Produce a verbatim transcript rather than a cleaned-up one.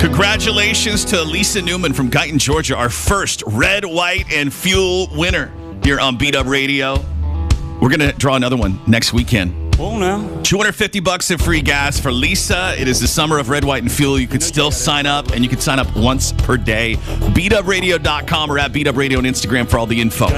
Congratulations to Lisa Newman from Guyton, Georgia, our first Red, White, and Fuel winner here on Beat Up Radio. We're going to draw another one next weekend. Oh, no. two hundred fifty bucks in free gas for Lisa. It is the summer of Red, White, and Fuel. You could still sign up, and you can sign up once per day. beat up radio dot com or at Beat Up Radio on Instagram for all the info.